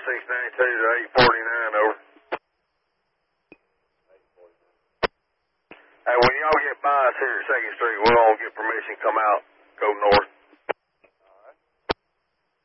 692 to 849, over. Hey, when y'all get by us here at 2nd Street, we'll all get permission to come out, go north.